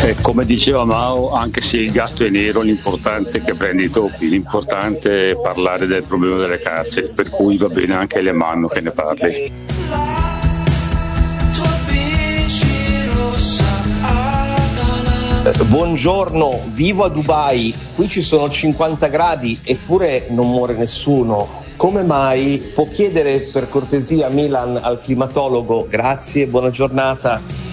E come diceva Mao, anche se il gatto è nero, l'importante è che prendi i topi, l'importante è parlare del problema delle carceri, per cui va bene anche le Manno che ne parli. Buongiorno, vivo a Dubai, qui ci sono 50 gradi eppure non muore nessuno. Come mai? Può chiedere per cortesia Milan al climatologo? Grazie, buona giornata.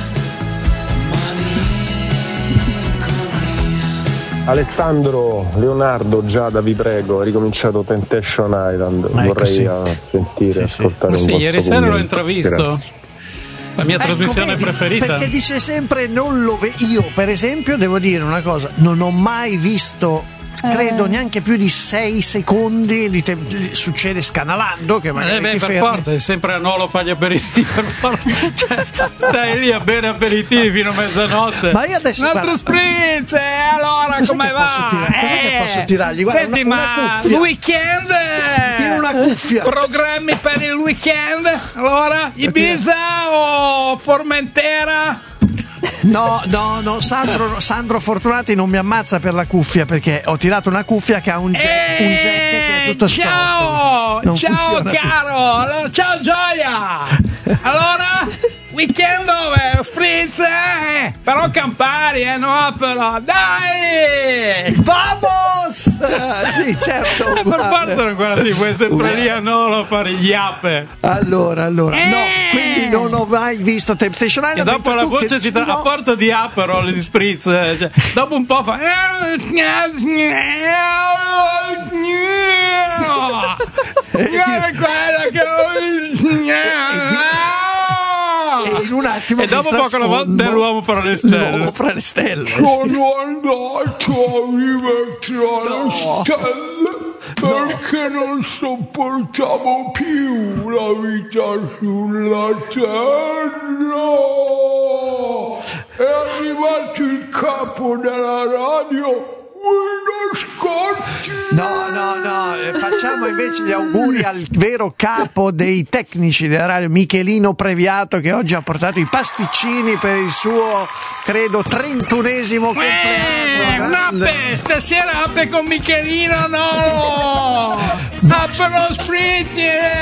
Alessandro, Leonardo, Giada, vi prego, è ricominciato Temptation Island, vorrei sentire, ascoltare un vostro ieri sera l'ho intravisto. Grazie. La mia trasmissione vedi, preferita. Perché dice sempre non lo vedo. Io per esempio devo dire una cosa, non ho mai visto, credo neanche più di 6 secondi succede scanalando che magari ti per fermi. forza, è sempre a Nolo fa gli aperitivi, per forza. Cioè, stai lì a bere aperitivi fino a mezzanotte. Ma io adesso un altro spritz, allora Cos'è come che va? posso cos'è che posso tirargli? Guarda, Senti, una ma cuffia. il weekend Tira una cuffia. Programmi per il weekend? Allora, Ibiza o Formentera? No, Sandro Fortunati non mi ammazza per la cuffia perché ho tirato una cuffia che ha un jack che è tutto ciao, storto. ciao caro, allora, ciao Gioia. Allora, weekend dove? Spritz, però Campari, no però, dai! Vamos! Sì, certo. Per forza non guarda, ti puoi sempre lì a Nolo a fare gli ape. Allora, no, quindi non ho mai visto Temptation Island. E dopo la voce si a forza di Aperol di Spritz, cioè, dopo un po' fa quella e in un attimo e dopo poco la volta dell'uomo fra le stelle. L'uomo fra le stelle. Sono andato a rimettere le stelle perché non sopportavo più la vita sulla terra. È arrivato il capo della radio, Guido Scotti. No, facciamo invece gli auguri al vero capo dei tecnici della radio, Michelino Previato, che oggi ha portato i pasticcini per il suo, credo, 31esimo compleanno. Un'ape, stasera ape con Michelino, no! Aperol Spritz,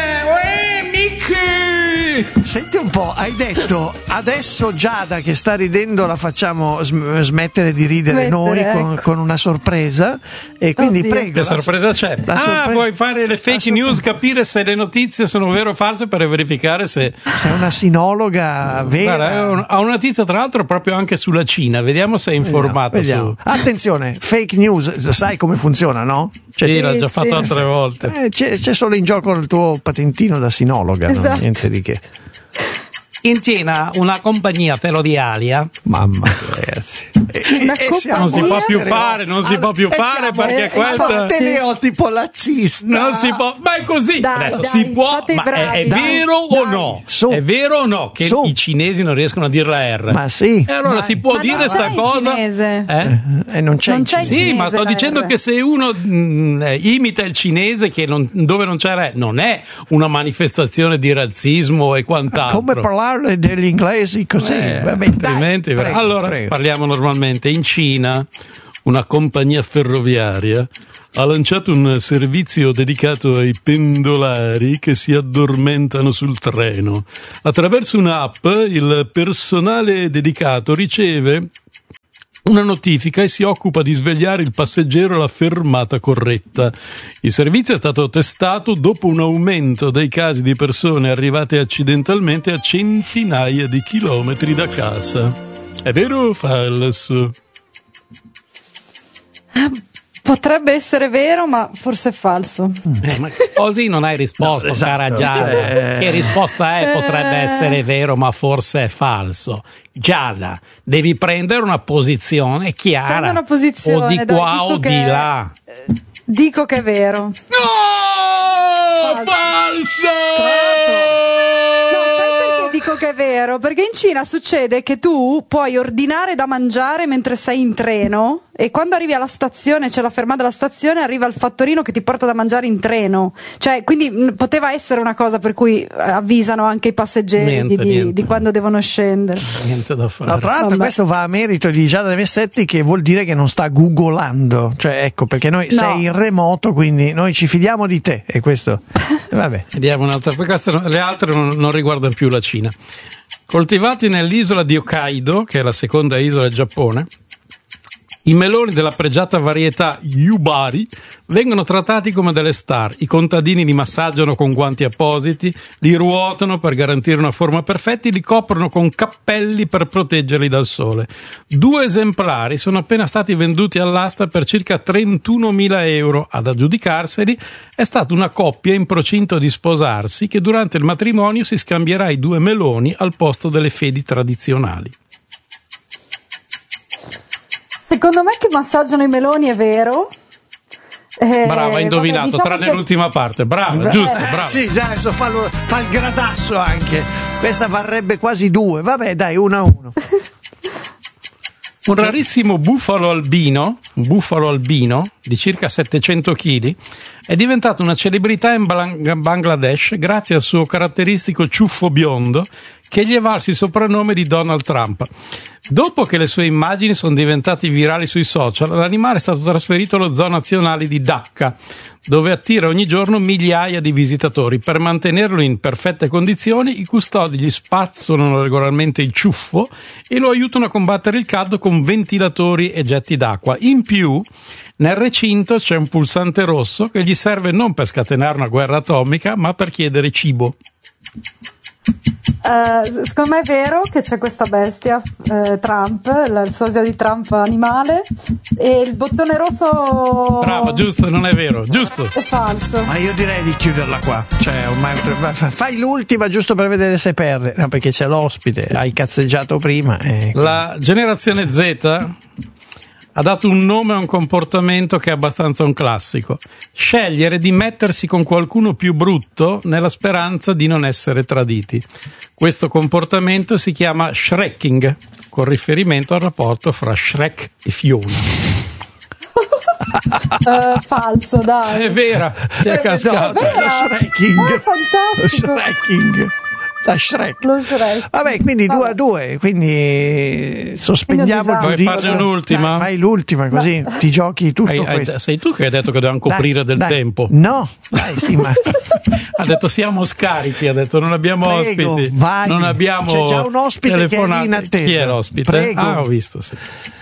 Mickey! Senti un po', hai detto adesso Giada che sta ridendo la facciamo smettere di ridere noi con una sorpresa e quindi prego. Che sorpresa c'è? Vuoi fare le fake news, capire se le notizie sono vere o false per verificare se sei una sinologa vera. Guarda, ha una notizia tra l'altro proprio anche sulla Cina, vediamo se è informata. Vediamo. Attenzione, fake news, sai come funziona, no? Sì, l'ha già fatto altre volte. C'è solo in gioco il tuo patentino da sinologa, esatto. No? Niente di che. In Cina una compagnia ferroviaria, mamma ragazzi, non si può più fare, perché questa stereotipo lazzista. Non si può, ma è così. Adesso si può, ma è vero o no? È vero o no che i cinesi non riescono a dire la R? Ma sì. E allora si può dire sta cosa? E non c'è in cinese. Sì, ma sto dicendo che se uno imita il cinese dove non c'è R, non è una manifestazione di razzismo e quant'altro. Come parlare degli inglesi così? Vabbè, altrimenti prego, allora parliamo normalmente. In Cina una compagnia ferroviaria ha lanciato un servizio dedicato ai pendolari che si addormentano sul treno. Attraverso un'app il personale dedicato riceve una notifica e si occupa di svegliare il passeggero alla fermata corretta. Il servizio è stato testato dopo un aumento dei casi di persone arrivate accidentalmente a centinaia di chilometri da casa. È vero o falso? Potrebbe essere vero, ma forse è falso. Ma così non hai risposto, no, cara Giada. Che risposta è? Potrebbe essere vero, ma forse è falso. Giada, devi prendere una posizione chiara. Prendo una posizione, o di qua o di là. Dico che è vero. No! Falso! No, sai perché dico che è vero, perché in Cina succede che tu puoi ordinare da mangiare mentre sei in treno e quando arrivi alla stazione, c'è la fermata della stazione, arriva il fattorino che ti porta da mangiare in treno. Cioè, quindi poteva essere una cosa per cui avvisano anche i passeggeri di quando devono scendere. Niente da fare. No, tra l'altro questo va a merito di Giada Messetti, che vuol dire che non sta googolando, cioè ecco, perché noi sei in remoto, quindi noi ci fidiamo di te, e questo vabbè. Vediamo un'altra, perché le altre non riguardano più la Cina. Coltivati nell'isola di Hokkaido, che è la seconda isola del Giappone, i meloni della pregiata varietà Yubari vengono trattati come delle star. I contadini li massaggiano con guanti appositi, li ruotano per garantire una forma perfetta e li coprono con cappelli per proteggerli dal sole. 2 esemplari sono appena stati venduti all'asta per circa 31.000 euro. Ad aggiudicarseli è stata una coppia in procinto di sposarsi che durante il matrimonio si scambierà i 2 meloni al posto delle fedi tradizionali. Secondo me che massaggiano i meloni è vero. Brava, hai indovinato, diciamo tranne l'ultima parte. Brava, giusto, brava. Sì, già, adesso fa il gradasso anche. Questa varrebbe quasi 2. Vabbè, dai, 1-1. Un rarissimo bufalo albino di circa 700 kg è diventato una celebrità in Bangladesh grazie al suo caratteristico ciuffo biondo che gli è valso il soprannome di Donald Trump. Dopo che le sue immagini sono diventate virali sui social, l'animale è stato trasferito allo zoo nazionale di Dhaka, dove attira ogni giorno migliaia di visitatori. Per mantenerlo in perfette condizioni, i custodi gli spazzolano regolarmente il ciuffo e lo aiutano a combattere il caldo con ventilatori e getti d'acqua. In più, nel recinto c'è un pulsante rosso che gli serve non per scatenare una guerra atomica, ma per chiedere cibo. Secondo me è vero che c'è questa bestia, Trump, il sosia di Trump animale, e il bottone rosso. Brava, giusto, non è vero, giusto. È falso. Ma io direi di chiuderla qua. Cioè, ormai fai l'ultima giusto per vedere se perde. No, perché c'è l'ospite, hai cazzeggiato prima. La generazione Z ha dato un nome a un comportamento che è abbastanza un classico: scegliere di mettersi con qualcuno più brutto nella speranza di non essere traditi. Questo comportamento si chiama shrekking, con riferimento al rapporto fra Shrek e Fiona. Falso, dai. È vera, è cascata. Lo shrekking. Fantastico. Lo shrekking. Da Shrek. Lo Shrek. Vabbè, quindi 2-2, quindi sospendiamo il Vuoi giudizio. farne un'ultima? Fai l'ultima, così ti giochi tutto questo. Sei tu che hai detto che dobbiamo coprire del tempo. No, dai, sì, ma ha detto siamo scarichi, ha detto non abbiamo ospiti. Vai. Non abbiamo C'è già un ospite telefonate. che è in attesa. Chi è l'ospite? Prego. Ah, ho visto, sì.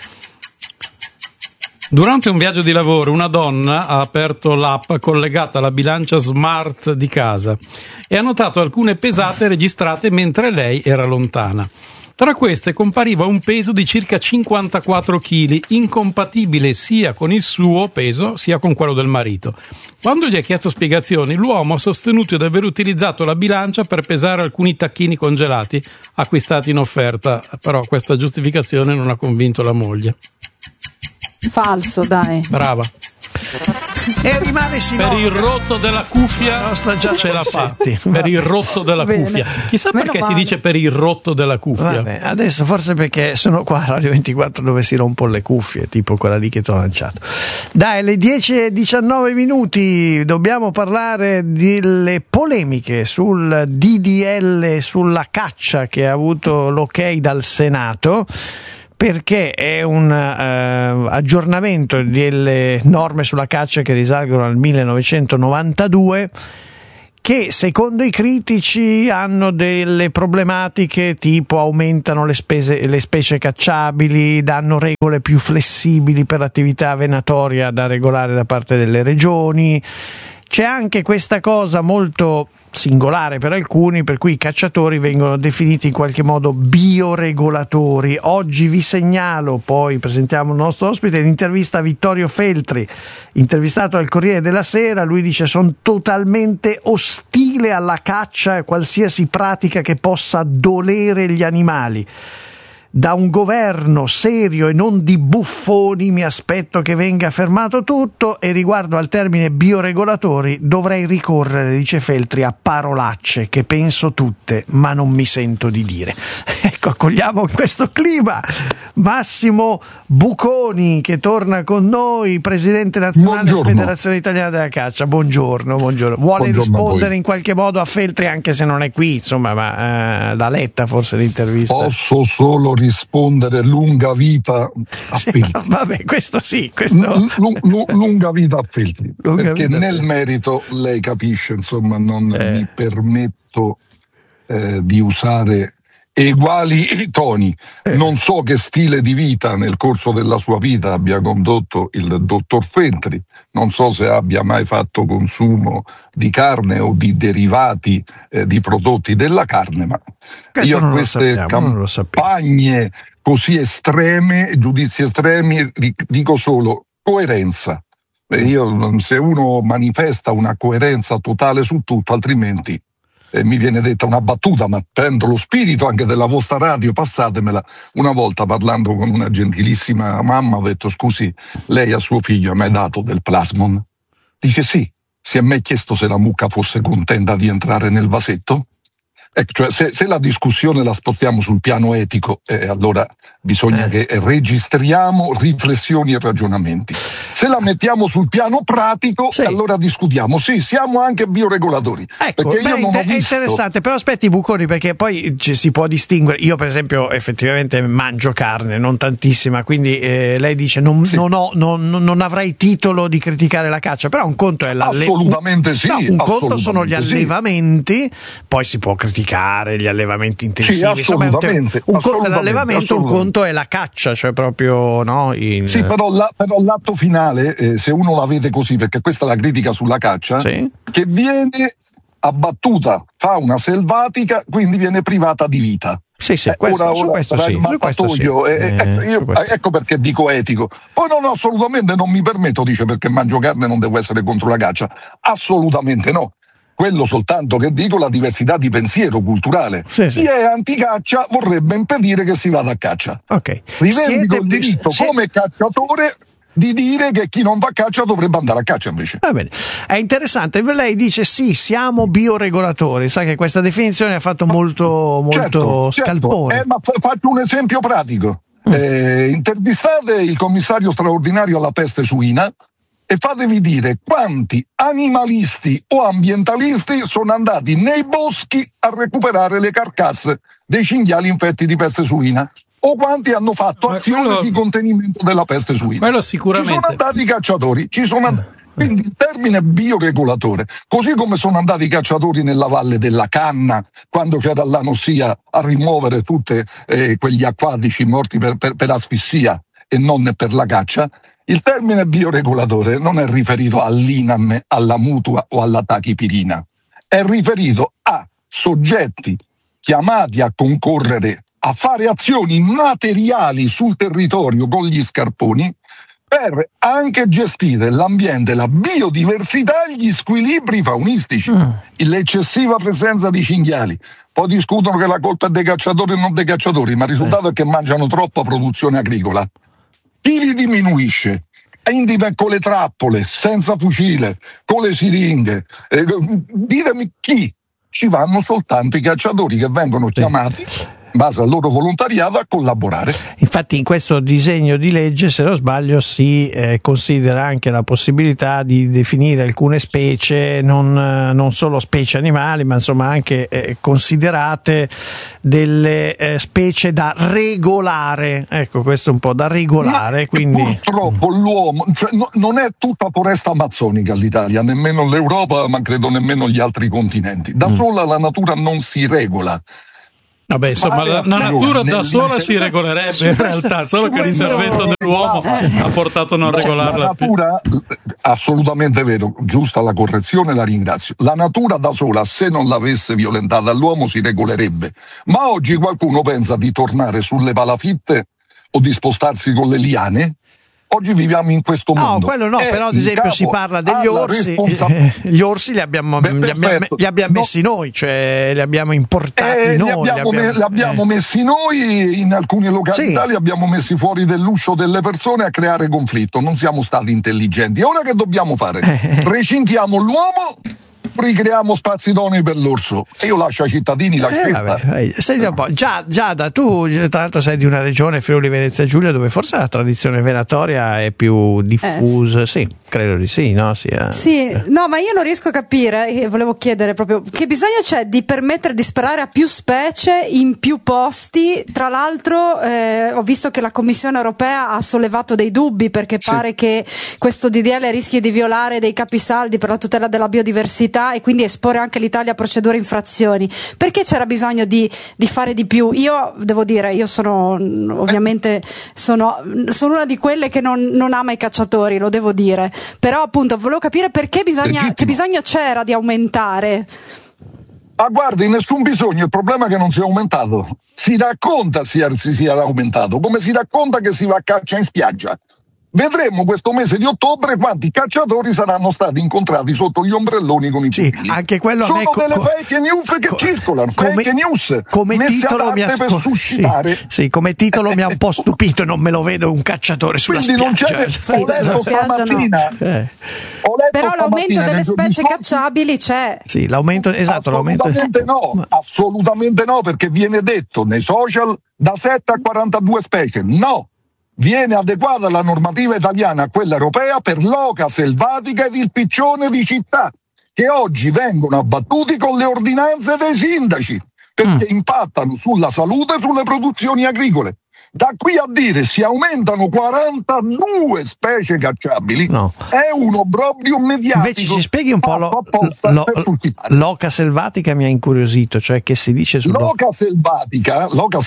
Durante un viaggio di lavoro una donna ha aperto l'app collegata alla bilancia smart di casa e ha notato alcune pesate registrate mentre lei era lontana. Tra queste compariva un peso di circa 54 kg, incompatibile sia con il suo peso sia con quello del marito. Quando gli ha chiesto spiegazioni, l'uomo ha sostenuto di aver utilizzato la bilancia per pesare alcuni tacchini congelati acquistati in offerta, però questa giustificazione non ha convinto la moglie. Falso, dai. Brava. E rimane per il rotto della cuffia ce la fa. Per il rotto della cuffia. Chissà perché si dice per il rotto della cuffia. Vabbè, adesso forse perché sono qua a Radio 24 dove si rompono le cuffie, tipo quella lì che ti ho lanciato. Dai, alle 10:19 minuti dobbiamo parlare delle polemiche sul DDL sulla caccia che ha avuto l'ok dal Senato, perché è un aggiornamento delle norme sulla caccia che risalgono al 1992, che secondo i critici hanno delle problematiche tipo aumentano le specie cacciabili, danno regole più flessibili per l'attività venatoria da regolare da parte delle regioni. C'è anche questa cosa molto singolare per alcuni, per cui i cacciatori vengono definiti in qualche modo bioregolatori. Oggi vi segnalo, poi presentiamo il nostro ospite, l'intervista a Vittorio Feltri, intervistato al Corriere della Sera. Lui dice: sono totalmente ostile alla caccia e qualsiasi pratica che possa dolere gli animali. da un governo serio e non di buffoni mi aspetto che venga fermato tutto, e riguardo al termine bioregolatori dovrei ricorrere, dice Feltri, a parolacce che penso tutte ma non mi sento di dire. Ecco, accogliamo in questo clima Massimo Buconi, che torna con noi, presidente nazionale della Federazione Italiana della Caccia. Buongiorno. Vuole rispondere in qualche modo a Feltri, anche se non è qui, insomma, ma l'ha letta forse l'intervista? Posso solo rispondere: lunga vita a Feltri. Vabbè, questo sì. Lunga vita a Feltri, perché vita nel merito lei capisce, insomma, non mi permetto di usare eguali toni. Non so che stile di vita nel corso della sua vita abbia condotto il dottor Feltri, non so se abbia mai fatto consumo di carne o di derivati di prodotti della carne, ma io a queste campagne così estreme, giudizi estremi, dico solo coerenza. Se uno manifesta una coerenza totale su tutto, altrimenti mi viene detta una battuta, ma prendo lo spirito anche della vostra radio, passatemela. Una volta, parlando con una gentilissima mamma, ho detto: scusi, lei a suo figlio ha mai dato del plasmon? Dice sì. Si è mai chiesto se la mucca fosse contenta di entrare nel vasetto? Cioè, se la discussione la spostiamo sul piano etico, allora bisogna che registriamo riflessioni e ragionamenti. Se la mettiamo sul piano pratico, allora discutiamo. Sì, siamo anche bioregolatori. Ecco, perché io non ho visto... è interessante, però aspetti Buconi, perché poi ci si può distinguere. Io per esempio effettivamente mangio carne, non tantissima, quindi lei dice non avrei titolo di criticare la caccia, però un conto è assolutamente sì. Un conto sono gli allevamenti, poi si può criticare gli allevamenti intensivi, sì, assolutamente, un conto è l'allevamento, un conto è la caccia, cioè proprio sì, però l'atto finale, se uno la vede così, perché questa è la critica sulla caccia, che viene abbattuta fauna selvatica, quindi viene privata di vita. Ecco perché dico etico. Poi assolutamente non mi permetto, dice, perché mangio carne non devo essere contro la caccia, assolutamente no. Quello soltanto che dico, la diversità di pensiero culturale. Chi è anticaccia vorrebbe impedire che si vada a caccia. Rivendico il diritto come cacciatore di dire che chi non va a caccia dovrebbe andare a caccia invece. Va bene. È interessante, lei dice sì, siamo bioregolatori, sa che questa definizione ha fatto molto scalpore. Ma faccio un esempio pratico. Intervistate il commissario straordinario alla peste suina e fatevi dire quanti animalisti o ambientalisti sono andati nei boschi a recuperare le carcasse dei cinghiali infetti di peste suina, o quanti hanno fatto azione di contenimento della peste suina. Quello sicuramente. Ci sono andati i cacciatori, quindi il termine bioregolatore, così come sono andati i cacciatori nella valle della Canna, quando c'era l'anosia, a rimuovere tutti quegli acquatici morti per asfissia e non per la caccia. Il termine bioregolatore non è riferito all'INAM, alla mutua o alla tachipirina, è riferito a soggetti chiamati a concorrere a fare azioni materiali sul territorio con gli scarponi per anche gestire l'ambiente, la biodiversità e gli squilibri faunistici, l'eccessiva presenza di cinghiali. Poi discutono che la colpa è dei cacciatori e non dei cacciatori, ma il risultato è che mangiano troppa produzione agricola. Chi li diminuisce? Con le trappole, senza fucile, con le siringhe. Ditemi chi? Ci vanno soltanto i cacciatori che vengono chiamati in base al loro volontariato a collaborare. Infatti in questo disegno di legge, se non sbaglio, si considera anche la possibilità di definire alcune specie, non solo specie animali, ma insomma anche considerate delle specie da regolare. Ecco, questo è un po' da regolare. Quindi purtroppo l'uomo, non è tutta foresta amazzonica l'Italia, nemmeno l'Europa, ma credo nemmeno gli altri continenti. Da sola la natura non si regola. Vabbè, insomma, la natura da sola si regolerebbe in realtà, solo che l'intervento dell'uomo ha portato a non regolarla. La natura, assolutamente vero, giusta la correzione, la ringrazio. La natura da sola, se non l'avesse violentata l'uomo, si regolerebbe. Ma oggi qualcuno pensa di tornare sulle palafitte o di spostarsi con le liane? Oggi viviamo in questo mondo. No, quello no, però ad esempio si parla degli orsi. Gli orsi li abbiamo messi noi, cioè li abbiamo importati noi. Li abbiamo messi noi, in alcune località li abbiamo messi fuori dell'uscio delle persone a creare conflitto. Non siamo stati intelligenti. Ora che dobbiamo fare? Recintiamo l'uomo, ricreiamo spazi idonei per l'orso, e io lascio ai cittadini la scelta. Senti un po', Giada, tu tra l'altro sei di una regione, Friuli Venezia Giulia, dove forse la tradizione venatoria è più diffusa. Sì, credo di sì, no? No, ma io non riesco a capire, volevo chiedere proprio che bisogno c'è di permettere di sparare a più specie in più posti. Tra l'altro ho visto che la Commissione europea ha sollevato dei dubbi, perché pare che questo DDL rischi di violare dei capisaldi per la tutela della biodiversità e quindi esporre anche l'Italia a procedure infrazioni. Perché c'era bisogno di fare di più? Io devo dire, io sono ovviamente sono una di quelle che non ama i cacciatori, lo devo dire, però appunto volevo capire perché che bisogno c'era di aumentare. Ma guardi, nessun bisogno, il problema è che non si è aumentato. Si racconta si sia aumentato, come si racconta che si va a caccia in spiaggia. Vedremo questo mese di ottobre quanti cacciatori saranno stati incontrati sotto gli ombrelloni con i fucili. Anche quello sono delle fake news che circolano, fake news come messe titolo adatte per suscitare. Sì, come titolo mi ha un po' stupito, non me lo vedo un cacciatore sulla Quindi spiaggia. Ho letto stamattina. Però l'aumento delle specie cacciabili c'è. Sì, l'aumento, assolutamente no, perché viene detto nei social da 7 a 42 specie. No. Viene adeguata la normativa italiana a quella europea per l'oca selvatica ed il piccione di città, che oggi vengono abbattuti con le ordinanze dei sindaci, perché impattano sulla salute e sulle produzioni agricole. Da qui a dire si aumentano 42 specie cacciabili è un obbrobrio mediatico. Invece ci spieghi un po' l'oca selvatica, mi ha incuriosito, cioè che si dice l'oca selvatica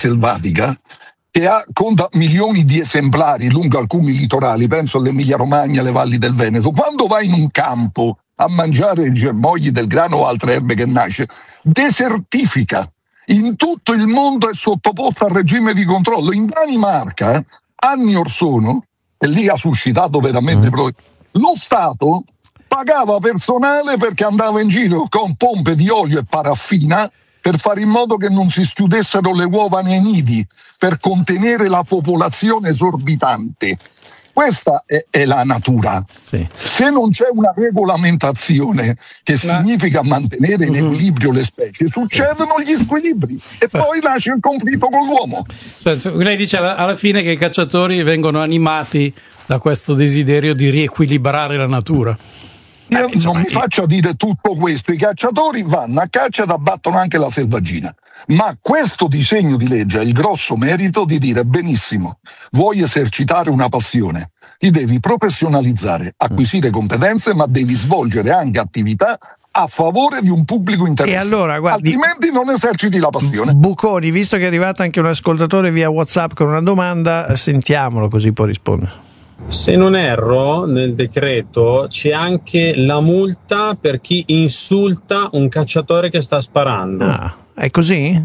che conta milioni di esemplari lungo alcuni litorali, penso all'Emilia Romagna, alle valli del Veneto. Quando vai in un campo a mangiare i germogli del grano o altre erbe che nasce, desertifica. In tutto il mondo è sottoposta al regime di controllo. In Danimarca, anni or sono, e lì ha suscitato veramente lo Stato pagava personale perché andava in giro con pompe di olio e paraffina per fare in modo che non si schiudessero le uova nei nidi, per contenere la popolazione esorbitante. Questa è la natura. Sì. Se non c'è una regolamentazione che significa mantenere in equilibrio le specie, succedono gli squilibri e poi nasce il conflitto con l'uomo. Lei dice alla fine che i cacciatori vengono animati da questo desiderio di riequilibrare la natura. Io non mi faccio dire tutto questo, i cacciatori vanno a caccia ed abbattono anche la selvaggina, ma questo disegno di legge ha il grosso merito di dire benissimo, vuoi esercitare una passione, ti devi professionalizzare, acquisire competenze, ma devi svolgere anche attività a favore di un pubblico interesse, e allora, guardi, altrimenti non eserciti la passione. Buconi, visto che è arrivato anche un ascoltatore via WhatsApp con una domanda, sentiamolo così può rispondere. Se non erro, nel decreto c'è anche la multa per chi insulta un cacciatore che sta sparando. È così?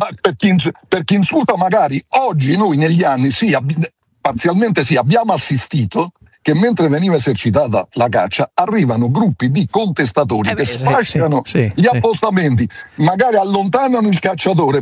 Per chi insulta, magari oggi noi negli anni parzialmente abbiamo assistito che mentre veniva esercitata la caccia arrivano gruppi di contestatori che sfasciano gli appostamenti, magari allontanano il cacciatore.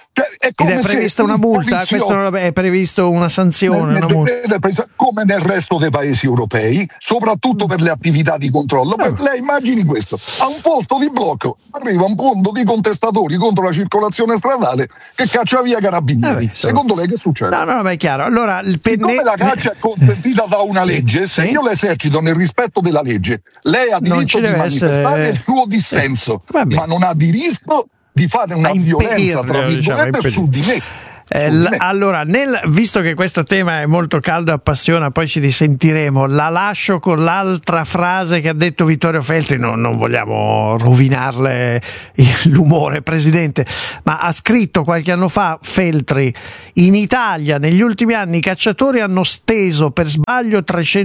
È come ed è prevista una multa? Questo è previsto una sanzione? Una multa. Come nel resto dei paesi europei, soprattutto per le attività di controllo. Lei immagini questo, a un posto di blocco arriva un punto di contestatori contro la circolazione stradale che caccia via carabinieri. Secondo lei che succede? No, è chiaro. Allora, siccome la caccia è consentita da una legge, se io l'esercito nel rispetto della legge, lei ha diritto di manifestare il suo dissenso, ma non ha diritto di fare una violenza tra virgolette su di me. Allora, visto che questo tema è molto caldo e appassiona, poi ci risentiremo, la lascio con l'altra frase che ha detto Vittorio Feltri, non vogliamo rovinarle l'umore, Presidente, ma ha scritto qualche anno fa Feltri: in Italia negli ultimi anni i cacciatori hanno steso per sbaglio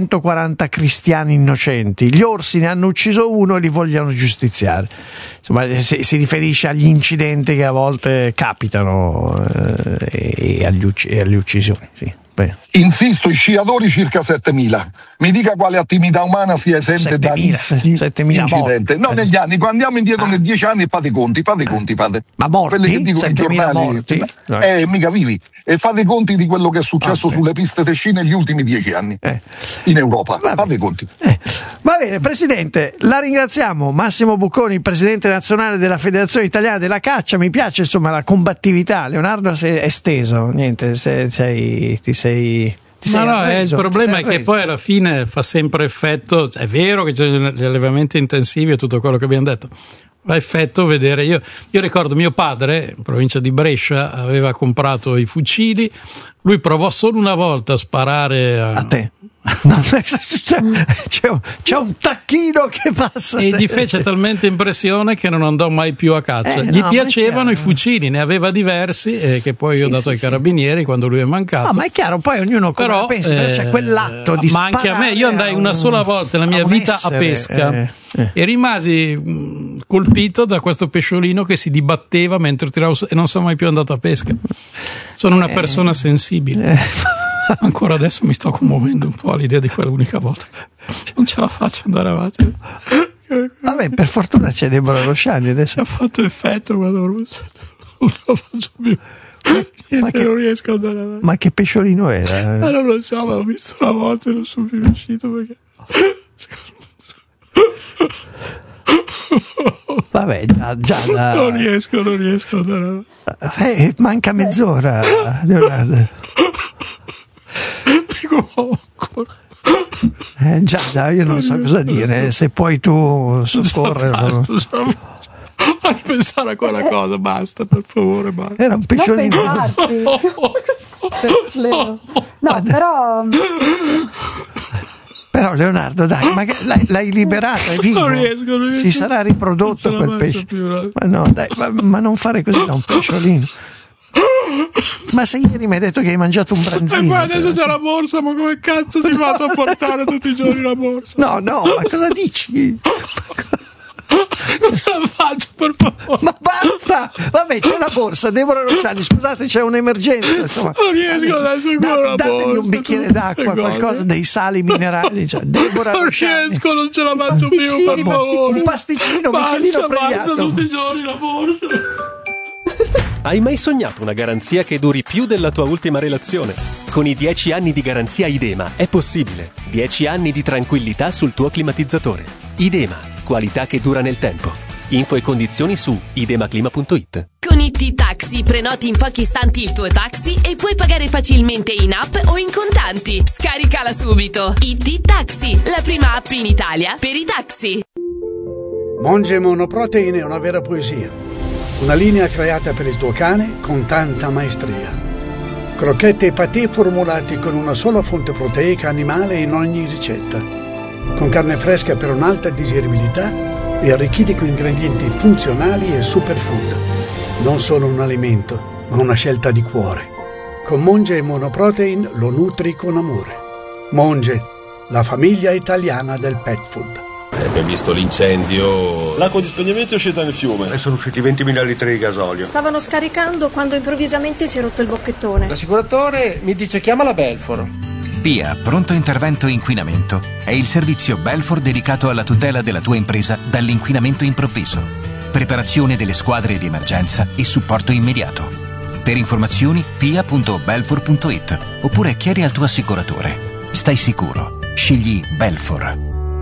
340 cristiani innocenti, gli orsi ne hanno ucciso uno e li vogliono giustiziare. Insomma, si riferisce agli incidenti che a volte capitano e alle uccisioni, sì. Insisto, i sciatori circa 7.000. Mi dica quale attività umana sia esente da rischi di incidente. No, negli anni, quando andiamo indietro nei 10 anni, fate i conti. Ma morti? Quelle che dicono i giornali, morti? Mica vivi. E fate i conti di quello che è successo sulle piste Tescine negli ultimi 10 anni in Europa. Fate i conti. Va bene, Presidente, la ringraziamo. Massimo Bocconi, Presidente nazionale della Federazione Italiana della Caccia. Mi piace insomma la combattività. Leonardo è steso, niente, ti sei il problema è che poi alla fine fa sempre effetto. È vero che c'è gli allevamenti intensivi e tutto quello che abbiamo detto, fa effetto vedere. Io ricordo mio padre in provincia di Brescia aveva comprato i fucili, lui provò solo una volta a sparare a te. No, c'è un tacchino che passa e gli fece talmente impressione che non andò mai più a caccia. Gli piacevano i fucili, ne aveva diversi che poi io ho dato ai carabinieri quando lui è mancato. Ma è chiaro, poi ognuno come pensa, c'è quell'atto di ma anche a me, io andai una sola volta nella mia vita a pesca e rimasi colpito da questo pesciolino che si dibatteva mentre tiravo e non sono mai più andato a pesca. Sono una persona sensibile. Ancora adesso mi sto commuovendo un po' all'idea di quell'unica volta. Non ce la faccio andare avanti. Vabbè, per fortuna c'è Deborah Rosciani adesso. Ha fatto effetto quando non la faccio più. Non riesco ad andare avanti. Ma che pesciolino era? Non lo so, ma l'ho visto una volta e non sono più riuscito perché. Vabbè, già non riesco ad andare avanti. Manca mezz'ora, Leonardo. Giada, io non so cosa dire, se poi tu soccorrere. A ripensare a quella cosa, basta, per favore, basta. Era un pesciolino. No, però Leonardo, dai, ma l'hai liberato, è vivo. Non riesco. Si sarà riprodotto quel pesce. Ma no, dai, ma non fare così da un pesciolino. Ma se ieri mi hai detto che hai mangiato un branzino. E poi adesso c'è la borsa, ma come cazzo si fa a portare tutti i giorni la borsa? No, ma cosa dici? Non ce la faccio, per favore. Ma basta! Vabbè, c'è la borsa, Deborah Rosciani, scusate, c'è un'emergenza, insomma. Non riesco adesso ancora la borsa. Datemi un bicchiere d'acqua, qualcosa, dei sali minerali. Cioè, Deborah non Rosciani. riesco, non ce la faccio più, per favore. Un pasticcino, Michelino Previato. Basta tutti i giorni la borsa. Hai mai sognato una garanzia che duri più della tua ultima relazione? Con i 10 anni di garanzia Idema è possibile. 10 anni di tranquillità sul tuo climatizzatore. Idema, qualità che dura nel tempo. Info e condizioni su idemaclima.it. Con IT Taxi prenoti in pochi istanti il tuo taxi e puoi pagare facilmente in app o in contanti. Scaricala subito. IT Taxi, la prima app in Italia per i taxi. Monge Monoprotein è una vera poesia. Una linea creata per il tuo cane con tanta maestria. Crocchette e patè formulati con una sola fonte proteica animale in ogni ricetta. Con carne fresca per un'alta digeribilità e arricchiti con ingredienti funzionali e superfood. Non solo un alimento, ma una scelta di cuore. Con Monge Monoprotein lo nutri con amore. Monge, la famiglia italiana del pet food. Abbiamo visto l'incendio. L'acqua di spegnimento è uscita nel fiume e sono usciti 20.000 litri di gasolio. Stavano scaricando quando improvvisamente si è rotto il bocchettone. L'assicuratore mi dice chiama la Belfor. PIA, pronto intervento inquinamento, è il servizio Belfor dedicato alla tutela della tua impresa dall'inquinamento improvviso. Preparazione delle squadre di emergenza e supporto immediato. Per informazioni pia.belfor.it oppure chiedi al tuo assicuratore. Stai sicuro, scegli Belfor.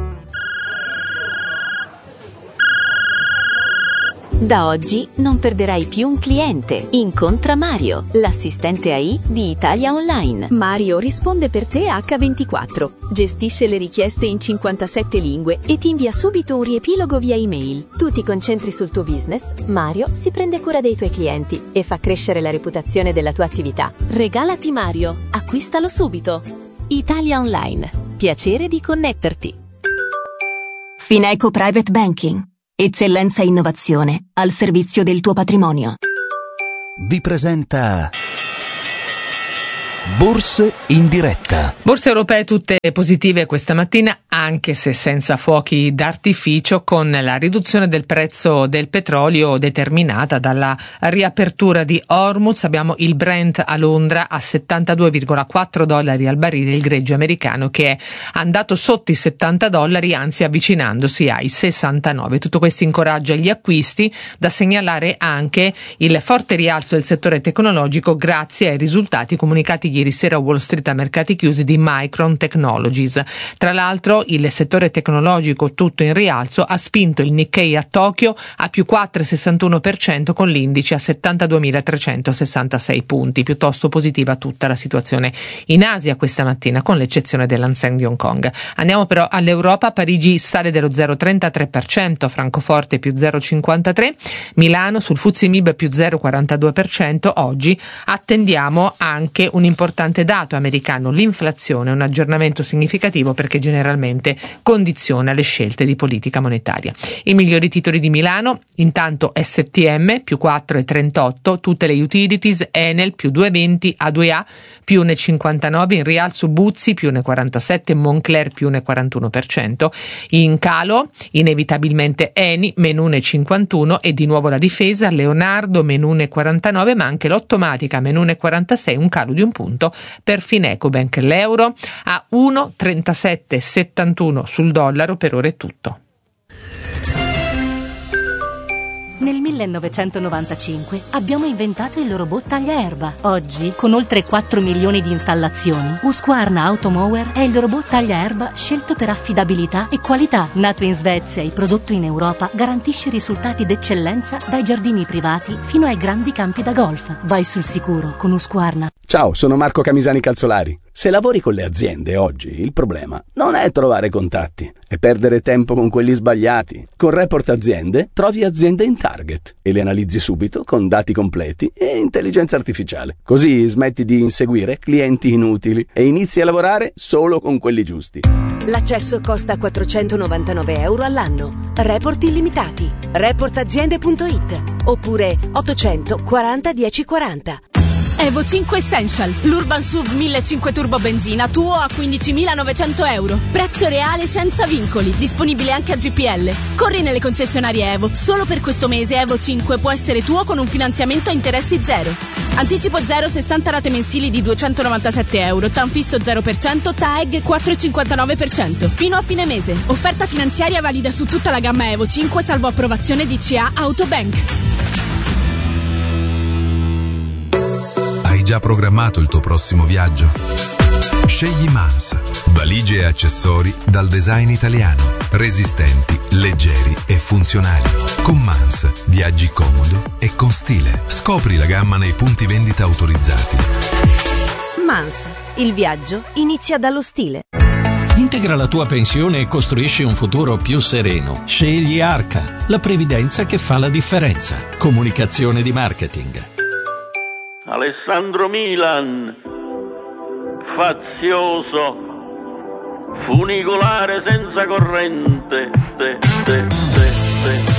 Da oggi non perderai più un cliente. Incontra Mario, l'assistente AI di Italia Online. Mario risponde per te H24, gestisce le richieste in 57 lingue e ti invia subito un riepilogo via email. Tu ti concentri sul tuo business, Mario si prende cura dei tuoi clienti e fa crescere la reputazione della tua attività. Regalati Mario, acquistalo subito. Italia Online, piacere di connetterti. Fineco Private Banking. Eccellenza e innovazione al servizio del tuo patrimonio. Vi presenta Borse in diretta. Borse europee tutte positive questa mattina, anche se senza fuochi d'artificio, con la riduzione del prezzo del petrolio determinata dalla riapertura di Hormuz. Abbiamo il Brent a Londra a $72,4 al barile, il greggio americano che è andato sotto i $70, anzi avvicinandosi ai 69. Tutto questo incoraggia gli acquisti. Da segnalare anche il forte rialzo del settore tecnologico grazie ai risultati comunicati ieri sera a Wall Street a mercati chiusi di Micron Technologies. Tra l'altro il settore tecnologico tutto in rialzo ha spinto il Nikkei a Tokyo a più 4,61% con l'indice a 72.366 punti. Piuttosto positiva tutta la situazione in Asia questa mattina, con l'eccezione dell'Hang Seng di Hong Kong. Andiamo però all'Europa. Parigi sale dello 0,33%, Francoforte più 0,53%, Milano sul FTSE MIB più 0,42%. Oggi attendiamo anche un importante dato americano, l'inflazione, un aggiornamento significativo perché generalmente condiziona le scelte di politica monetaria. I migliori titoli di Milano, intanto STM più 4,38%, tutte le utilities, Enel più 2,20%, A2A più 1,59%, in rialzo Buzzi più 1,47%, Moncler più 1,41%, in calo inevitabilmente Eni meno 1,51% e di nuovo la difesa, Leonardo meno 1,49%, ma anche l'Ottomatica meno 1,46%, un calo di un punto per Finecobank. L'euro a 1,3771 sul dollaro. Per ora è tutto. Nel 1995 abbiamo inventato il robot tagliaerba. Oggi, con oltre 4 milioni di installazioni, Husqvarna Automower è il robot tagliaerba scelto per affidabilità e qualità. Nato in Svezia e prodotto in Europa, garantisce risultati d'eccellenza dai giardini privati fino ai grandi campi da golf. Vai sul sicuro con Husqvarna. Ciao, sono Marco Camisani Calzolari. Se lavori con le aziende oggi, il problema non è trovare contatti, è perdere tempo con quelli sbagliati. Con Report Aziende trovi aziende in target e le analizzi subito con dati completi e intelligenza artificiale. Così smetti di inseguire clienti inutili e inizi a lavorare solo con quelli giusti. L'accesso costa €499 all'anno. Report illimitati. Reportaziende.it oppure 840 1040. Evo 5 Essential, l'Urban SUV 1500 turbo benzina, tuo a €15.900. Prezzo reale senza vincoli, disponibile anche a GPL. Corri nelle concessionarie Evo, solo per questo mese Evo 5 può essere tuo con un finanziamento a interessi zero. Anticipo 0, 60 rate mensili di €297, TAN fisso 0%, TAEG 4,59%. Fino a fine mese. Offerta finanziaria valida su tutta la gamma Evo 5, salvo approvazione DCA Autobank. Hai già programmato il tuo prossimo viaggio? Scegli Mans, valigie e accessori dal design italiano, resistenti, leggeri e funzionali. Con Mans viaggi comodo e con stile. Scopri la gamma nei punti vendita autorizzati. Mans, il viaggio inizia dallo stile. Integra la tua pensione e costruisci un futuro più sereno. Scegli Arca, la previdenza che fa la differenza. Comunicazione di marketing. Alessandro Milan, fazioso, funicolare senza corrente,